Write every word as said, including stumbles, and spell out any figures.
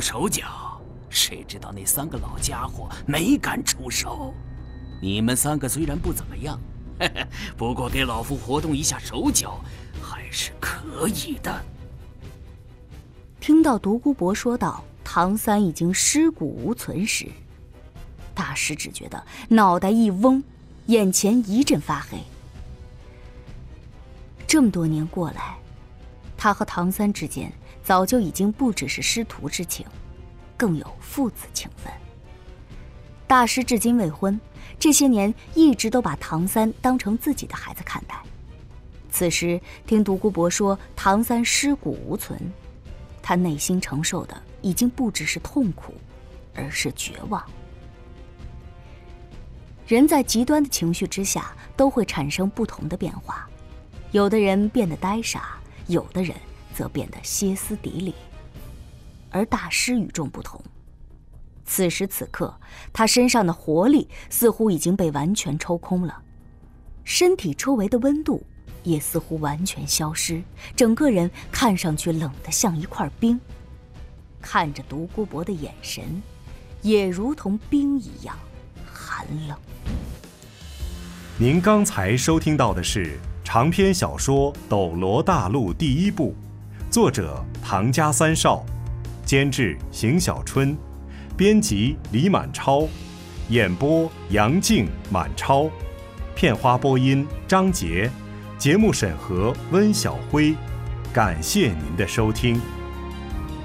手脚，谁知道那三个老家伙没敢出手。你们三个虽然不怎么样，呵呵，不过给老夫活动一下手脚还是可以的。 听到独孤博说道唐三已经尸骨无存时，大师只觉得脑袋一嗡，眼前一阵发黑。这么多年过来，他和唐三之间早就已经不只是师徒之情，更有父子情分。大师至今未婚，这些年一直都把唐三当成自己的孩子看待。此时听独孤博说唐三尸骨无存，他内心承受的已经不只是痛苦，而是绝望。人在极端的情绪之下都会产生不同的变化，有的人变得呆傻，有的人则变得歇斯底里。而大师与众不同，此时此刻他身上的活力似乎已经被完全抽空了，身体周围的温度也似乎完全消失，整个人看上去冷得像一块冰，看着独孤博的眼神也如同冰一样寒冷。 您刚才收听到的是长篇小说《斗罗大陆》第一部，作者唐家三少，监制邢小春，编辑李满超，演播杨静、满超，片花播音张杰，节目审核温小辉。感谢您的收听。